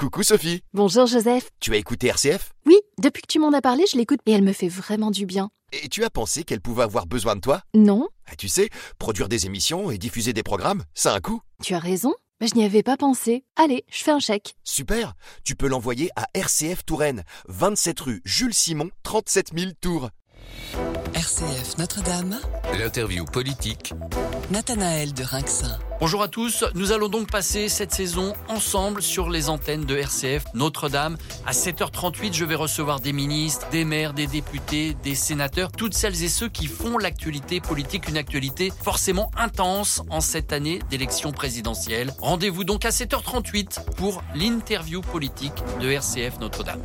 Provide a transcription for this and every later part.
Coucou Sophie. Bonjour Joseph. Tu as écouté RCF ? Oui, depuis que tu m'en as parlé, je l'écoute et elle me fait vraiment du bien. Et tu as pensé qu'elle pouvait avoir besoin de toi ? Non, Tu sais, produire des émissions et diffuser des programmes, ça a un coût. tu as raison, mais je n'y avais pas pensé. Allez, je fais un chèque. Super. Tu peux l'envoyer à RCF Touraine, 27 rue Jules Simon, 37 000 Tours. RCF Notre-Dame, L'interview politique. Nathanaël de Rinxin. Bonjour à tous, nous allons donc passer cette saison ensemble sur les antennes de RCF Notre-Dame. À 7h38, je vais recevoir des ministres, des maires, des députés, des sénateurs, toutes celles et ceux qui font l'actualité politique, une actualité forcément intense en cette année d'élection présidentielle. Rendez-vous donc à 7h38 pour l'interview politique de RCF Notre-Dame.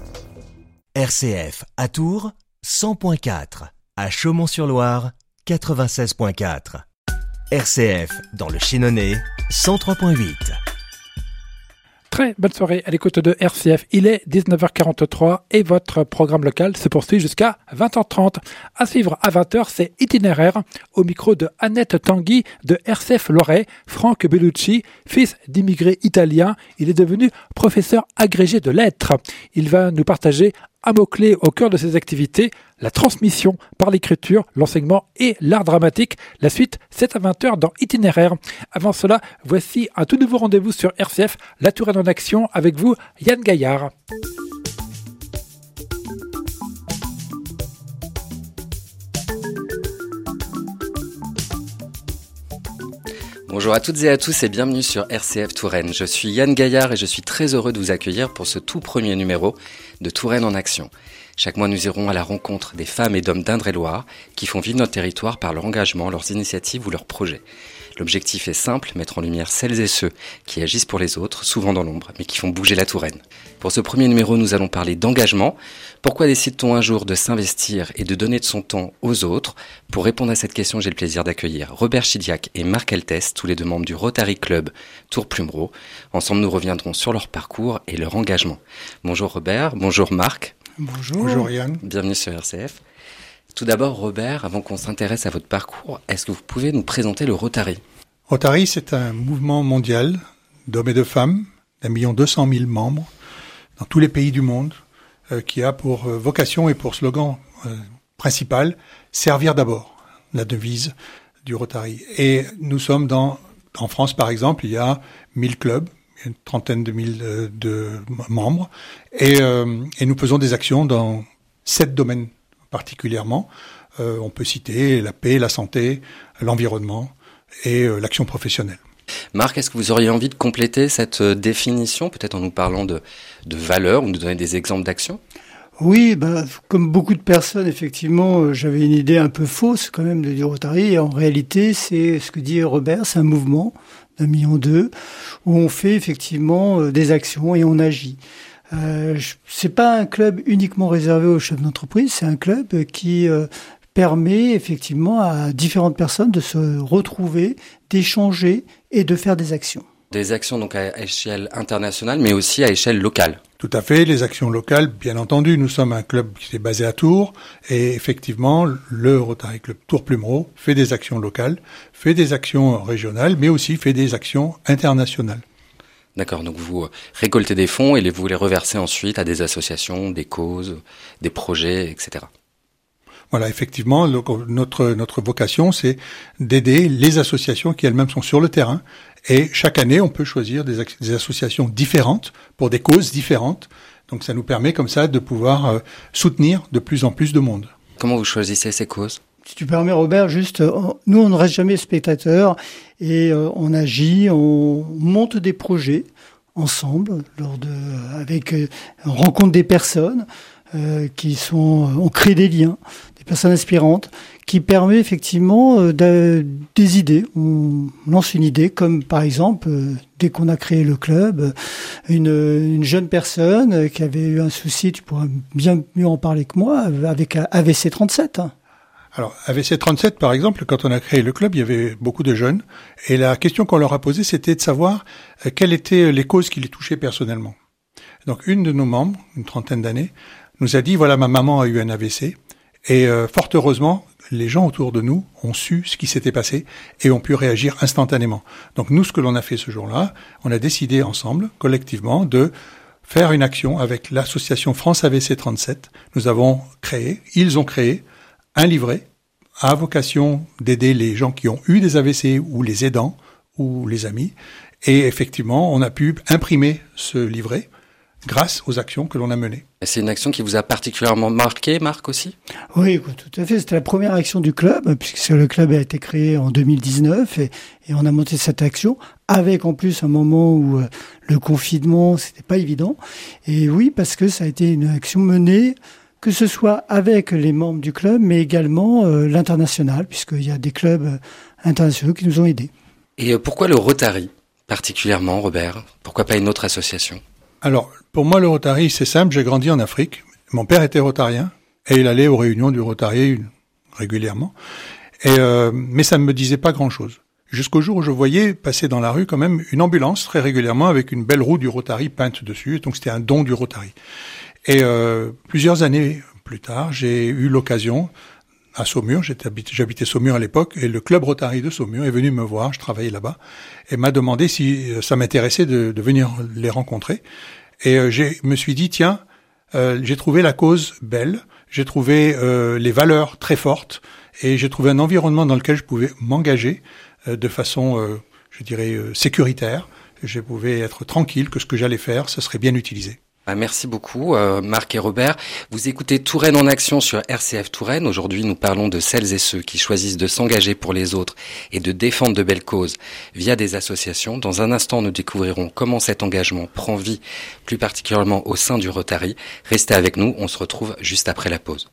RCF à Tours, 100.4. À Chaumont-sur-Loire, 96.4. RCF dans le Chénonais, 103.8. Très bonne soirée à l'écoute de RCF. Il est 19h43 et votre programme local se poursuit jusqu'à 20h30. À suivre à 20h, c'est Itinéraire au micro de Annette Tanguy de RCF Loiret. Franck Bellucci, fils d'immigrés italiens, il est devenu professeur agrégé de lettres. Il va nous partager un mot-clé au cœur de ses activités, la transmission par l'écriture, l'enseignement et l'art dramatique. La suite, c'est à 20h dans Itinéraire. Avant cela, voici un tout nouveau rendez-vous sur RCF, La Touraine en action, avec vous, Yann Gaillard. Bonjour à toutes et à tous et bienvenue sur RCF Touraine. Je suis Yann Gaillard et je suis très heureux de vous accueillir pour ce tout premier numéro de Touraine en action. Chaque mois, nous irons à la rencontre des femmes et d'hommes d'Indre-et-Loire qui font vivre notre territoire par leur engagement, leurs initiatives ou leurs projets. L'objectif est simple, mettre en lumière celles et ceux qui agissent pour les autres, souvent dans l'ombre, mais qui font bouger la Touraine. Pour ce premier numéro, nous allons parler d'engagement. Pourquoi décide-t-on un jour de s'investir et de donner de son temps aux autres ? Pour répondre à cette question, j'ai le plaisir d'accueillir Robert Chidiac et Marc Eltès, tous les deux membres du Rotary Club Tours-Plumereau. Ensemble, nous reviendrons sur leur parcours et leur engagement. Bonjour Robert, bonjour Marc. Bonjour. Bonjour Yann. Bienvenue sur RCF. Tout d'abord, Robert, avant qu'on s'intéresse à votre parcours, est-ce que vous pouvez nous présenter le Rotary ? Rotary, c'est un mouvement mondial d'hommes et de femmes, 1 200 000 membres, dans tous les pays du monde, qui a pour vocation et pour slogan principal, servir d'abord, la devise du Rotary. Et nous sommes en France par exemple, il y a 1000 clubs, une trentaine de mille de membres, et nous faisons des actions dans 7 domaines particulièrement. On peut citer la paix, la santé, l'environnement et l'action professionnelle. Marc, est-ce que vous auriez envie de compléter cette définition, peut-être en nous parlant de valeurs ou nous donner des exemples d'actions ? Oui, comme beaucoup de personnes, effectivement, j'avais une idée un peu fausse quand même du Rotary. Et en réalité, c'est ce que dit Robert, c'est un mouvement d'1,2 million où on fait effectivement des actions et on agit. C'est pas un club uniquement réservé aux chefs d'entreprise, c'est un club qui permet effectivement à différentes personnes de se retrouver, d'échanger et de faire des actions. Des actions donc à échelle internationale, mais aussi à échelle locale. Tout à fait, les actions locales, bien entendu. Nous sommes un club qui est basé à Tours et effectivement, le Rotary Club Tours-Plumereau fait des actions locales, fait des actions régionales, mais aussi fait des actions internationales. D'accord, donc vous récoltez des fonds et vous les reversez ensuite à des associations, des causes, des projets, etc. Voilà, effectivement, notre vocation, c'est d'aider les associations qui elles-mêmes sont sur le terrain. Et chaque année, on peut choisir des associations différentes pour des causes différentes. Donc ça nous permet comme ça de pouvoir soutenir de plus en plus de monde. Comment vous choisissez ces causes ? Si tu permets Robert, juste, nous on ne reste jamais spectateurs et on agit, on monte des projets ensemble, avec rencontre des personnes on crée des liens, des personnes inspirantes, qui permet effectivement des idées. On lance une idée, comme par exemple, dès qu'on a créé le club, une jeune personne qui avait eu un souci, tu pourras bien mieux en parler que moi, avec AVC 37. Alors, AVC 37, par exemple, quand on a créé le club, il y avait beaucoup de jeunes, et la question qu'on leur a posée, c'était de savoir quelles étaient les causes qui les touchaient personnellement. Donc, une de nos membres, une trentaine d'années, nous a dit, voilà, ma maman a eu un AVC, et fort heureusement, les gens autour de nous ont su ce qui s'était passé et ont pu réagir instantanément. Donc nous, ce que l'on a fait ce jour-là, on a décidé ensemble, collectivement, de faire une action avec l'association France AVC 37. Ils ont créé un livret à vocation d'aider les gens qui ont eu des AVC ou les aidants ou les amis. Et effectivement, on a pu imprimer ce livret grâce aux actions que l'on a menées. C'est une action qui vous a particulièrement marqué, Marc, aussi ? Oui, tout à fait. C'était la première action du club, puisque le club a été créé en 2019 et on a monté cette action avec en plus un moment où le confinement, c'était pas évident. Et oui, parce que ça a été une action menée, que ce soit avec les membres du club, mais également l'international, puisqu'il y a des clubs internationaux qui nous ont aidés. Et pourquoi le Rotary, particulièrement, Robert ? Pourquoi pas une autre association ? Alors, pour moi, le Rotary, c'est simple. J'ai grandi en Afrique. Mon père était rotarien et il allait aux réunions du Rotary régulièrement. Mais ça ne me disait pas grand-chose. Jusqu'au jour où je voyais passer dans la rue quand même une ambulance très régulièrement avec une belle roue du Rotary peinte dessus. Donc, c'était un don du Rotary. Et plusieurs années plus tard, j'ai eu l'occasion à Saumur, j'habitais Saumur à l'époque, et le club Rotary de Saumur est venu me voir, je travaillais là-bas, et m'a demandé si ça m'intéressait de venir les rencontrer. Et je me suis dit, tiens, j'ai trouvé la cause belle, j'ai trouvé les valeurs très fortes, et j'ai trouvé un environnement dans lequel je pouvais m'engager de façon, sécuritaire. Je pouvais être tranquille que ce que j'allais faire, ce serait bien utilisé. Merci beaucoup Marc et Robert. Vous écoutez Touraine en action sur RCF Touraine. Aujourd'hui, nous parlons de celles et ceux qui choisissent de s'engager pour les autres et de défendre de belles causes via des associations. Dans un instant, nous découvrirons comment cet engagement prend vie, plus particulièrement au sein du Rotary. Restez avec nous, on se retrouve juste après la pause.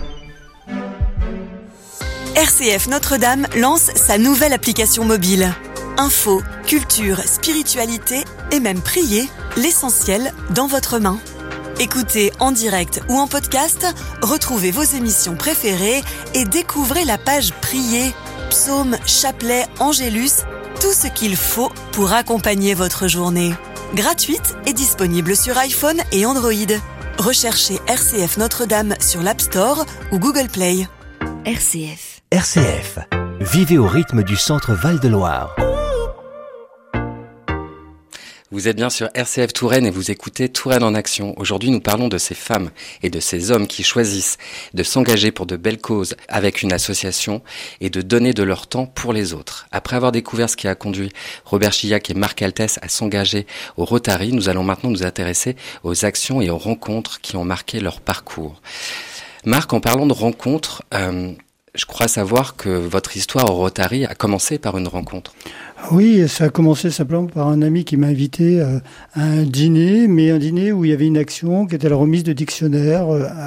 RCF Notre-Dame lance sa nouvelle application mobile. Info, culture, spiritualité et même prier, l'essentiel dans votre main. Écoutez en direct ou en podcast, retrouvez vos émissions préférées et découvrez la page Prier, psaumes, chapelets, angélus, tout ce qu'il faut pour accompagner votre journée. Gratuite et disponible sur iPhone et Android. Recherchez RCF Notre-Dame sur l'App Store ou Google Play. RCF. RCF. Vivez au rythme du centre Val-de-Loire. Vous êtes bien sur RCF Touraine et vous écoutez Touraine en action. Aujourd'hui, nous parlons de ces femmes et de ces hommes qui choisissent de s'engager pour de belles causes avec une association et de donner de leur temps pour les autres. Après avoir découvert ce qui a conduit Robert Chillac et Marc Altès à s'engager au Rotary, nous allons maintenant nous intéresser aux actions et aux rencontres qui ont marqué leur parcours. Marc, en parlant de rencontres, je crois savoir que votre histoire au Rotary a commencé par une rencontre. Oui, ça a commencé simplement par un ami qui m'a invité à un dîner, mais un dîner où il y avait une action qui était la remise de dictionnaires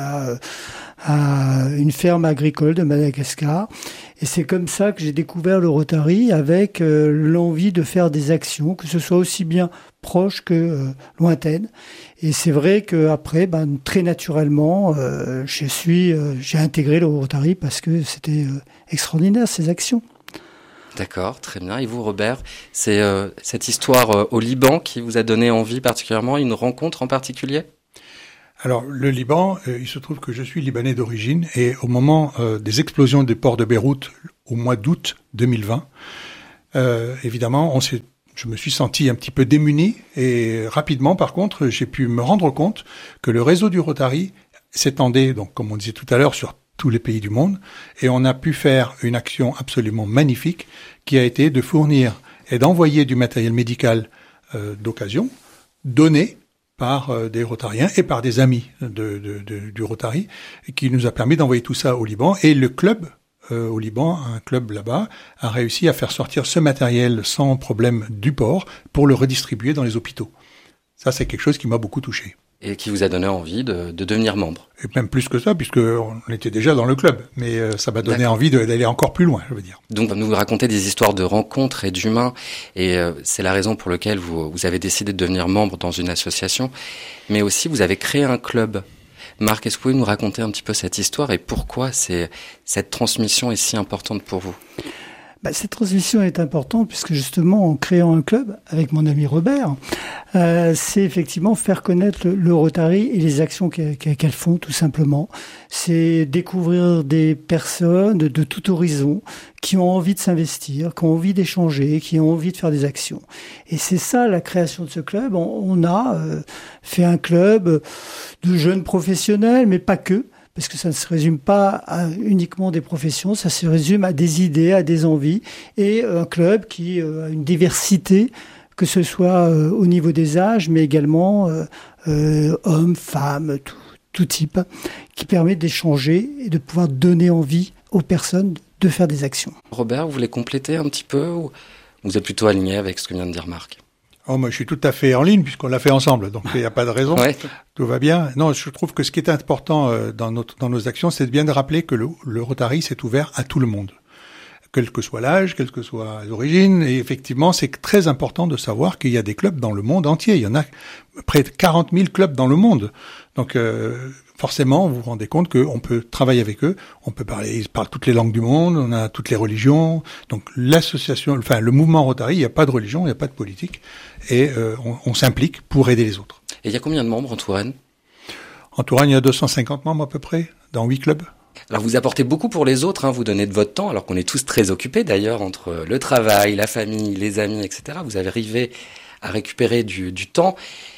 à une ferme agricole de Madagascar. Et c'est comme ça que j'ai découvert le Rotary avec l'envie de faire des actions, que ce soit aussi bien proches que lointaines. Et c'est vrai qu'après, très naturellement, j'ai intégré le Rotary parce que c'était extraordinaire ces actions. D'accord, très bien. Et vous, Robert, c'est cette histoire au Liban qui vous a donné envie particulièrement, une rencontre en particulier ? Alors, le Liban, il se trouve que je suis libanais d'origine et au moment des explosions des ports de Beyrouth au mois d'août 2020, évidemment, je me suis senti un petit peu démuni et rapidement, par contre, j'ai pu me rendre compte que le réseau du Rotary s'étendait, donc comme on disait tout à l'heure, sur tous les pays du monde, et on a pu faire une action absolument magnifique qui a été de fournir et d'envoyer du matériel médical d'occasion, donné par des Rotariens et par des amis du Rotary, qui nous a permis d'envoyer tout ça au Liban. Et le club au Liban, un club là-bas, a réussi à faire sortir ce matériel sans problème du port pour le redistribuer dans les hôpitaux. Ça, c'est quelque chose qui m'a beaucoup touché. Et qui vous a donné envie de devenir membre. Et même plus que ça, puisqu'on était déjà dans le club. Mais ça m'a donné envie d'aller encore plus loin, je veux dire. Donc, vous racontez des histoires de rencontres et d'humains. Et c'est la raison pour laquelle vous avez décidé de devenir membre dans une association. Mais aussi, vous avez créé un club. Marc, est-ce que vous pouvez nous raconter un petit peu cette histoire et pourquoi cette transmission est si importante pour vous ? Cette transmission est importante puisque justement en créant un club avec mon ami Robert, c'est effectivement faire connaître le Rotary et les actions qu'elles font tout simplement. C'est découvrir des personnes de tout horizon qui ont envie de s'investir, qui ont envie d'échanger, qui ont envie de faire des actions. Et c'est ça la création de ce club. On a fait un club de jeunes professionnels, mais pas que. Parce que ça ne se résume pas à uniquement des professions, ça se résume à des idées, à des envies, et un club qui a une diversité, que ce soit au niveau des âges, mais également hommes, femmes, tout type, qui permet d'échanger et de pouvoir donner envie aux personnes de faire des actions. Robert, vous voulez compléter un petit peu ou vous êtes plutôt aligné avec ce que vient de dire Marc ? Moi, je suis tout à fait en ligne puisqu'on l'a fait ensemble, donc il n'y a pas de raison. Ouais. Tout va bien. Non, je trouve que ce qui est important dans nos actions, c'est bien de rappeler que le Rotary, c'est ouvert à tout le monde, quel que soit l'âge, quelle que soit l'origine. Et effectivement, c'est très important de savoir qu'il y a des clubs dans le monde entier. Il y en a près de 40 000 clubs dans le monde. Donc, forcément, vous vous rendez compte qu'on peut travailler avec eux. On peut parler, ils parlent toutes les langues du monde, on a toutes les religions. Donc, le mouvement Rotary, il n'y a pas de religion, il n'y a pas de politique. Et on s'implique pour aider les autres. Et il y a combien de membres en Touraine ? En Touraine, il y a 250 membres à peu près, dans 8 clubs. Alors vous apportez beaucoup pour les autres, vous donnez de votre temps, alors qu'on est tous très occupés d'ailleurs, entre le travail, la famille, les amis, etc. Vous avez arrivé à récupérer du temps.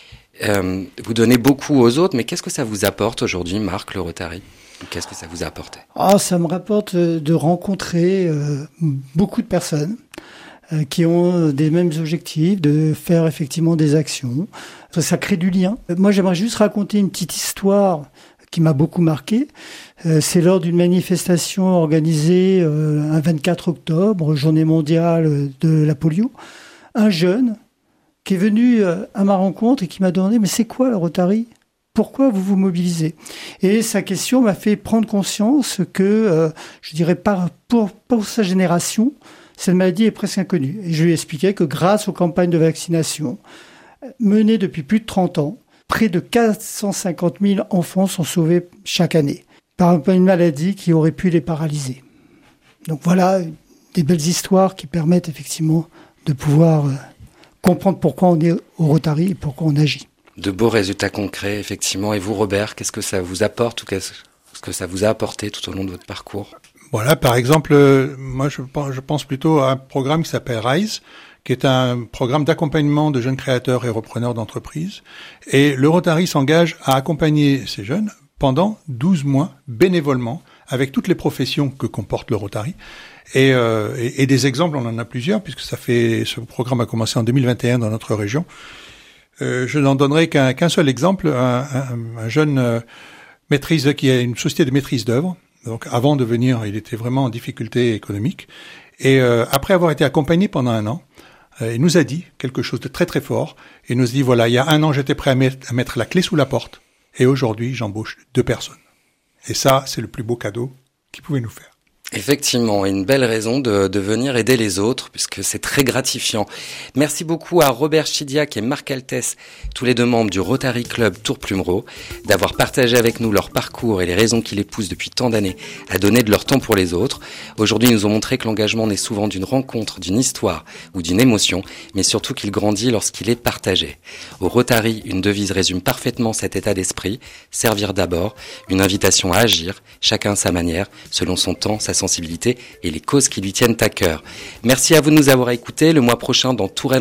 Vous donnez beaucoup aux autres, mais qu'est-ce que ça vous apporte aujourd'hui, Marc, le Rotary ? Qu'est-ce que ça vous a apporté ? Ça me rapporte de rencontrer beaucoup de personnes qui ont des mêmes objectifs, de faire effectivement des actions. Ça crée du lien. Moi, j'aimerais juste raconter une petite histoire qui m'a beaucoup marqué. C'est lors d'une manifestation organisée un 24 octobre, journée mondiale de la polio. Un jeune qui est venu à ma rencontre et qui m'a demandé « Mais c'est quoi le Rotary ? Pourquoi vous vous mobilisez ?» Et sa question m'a fait prendre conscience que, je dirais, pour sa génération, cette maladie est presque inconnue. Et je lui ai expliqué que grâce aux campagnes de vaccination menées depuis plus de 30 ans, près de 450 000 enfants sont sauvés chaque année par une maladie qui aurait pu les paralyser. Donc voilà, des belles histoires qui permettent effectivement de pouvoir comprendre pourquoi on est au Rotary et pourquoi on agit. De beaux résultats concrets, effectivement. Et vous, Robert, qu'est-ce que ça vous apporte ou qu'est-ce que ça vous a apporté tout au long de votre parcours ? Voilà, par exemple, moi je pense plutôt à un programme qui s'appelle RISE, qui est un programme d'accompagnement de jeunes créateurs et repreneurs d'entreprises. Et le Rotary s'engage à accompagner ces jeunes pendant 12 mois, bénévolement, avec toutes les professions que comporte le Rotary. Et des exemples, on en a plusieurs, puisque ce programme a commencé en 2021 dans notre région. Je n'en donnerai qu'un seul exemple, un jeune maîtrise, qui a une société de maîtrise d'œuvre. Donc, avant de venir, il était vraiment en difficulté économique. Et après avoir été accompagné pendant 1 an, il nous a dit quelque chose de très très fort. Il nous a dit, voilà, il y a 1 an, j'étais prêt à mettre la clé sous la porte. Et aujourd'hui, j'embauche 2 personnes. Et ça, c'est le plus beau cadeau qu'il pouvait nous faire. Effectivement, une belle raison de venir aider les autres, puisque c'est très gratifiant. Merci beaucoup à Robert Chidiac et Marc Altès, tous les 2 membres du Rotary Club Tours-Plumereau, d'avoir partagé avec nous leur parcours et les raisons qui les poussent depuis tant d'années à donner de leur temps pour les autres. Aujourd'hui, ils nous ont montré que l'engagement naît souvent d'une rencontre, d'une histoire ou d'une émotion, mais surtout qu'il grandit lorsqu'il est partagé. Au Rotary, une devise résume parfaitement cet état d'esprit, servir d'abord, une invitation à agir, chacun à sa manière, selon son temps, sa sensibilité et les causes qui lui tiennent à cœur. Merci à vous de nous avoir écoutés. Le mois prochain, dans Touraine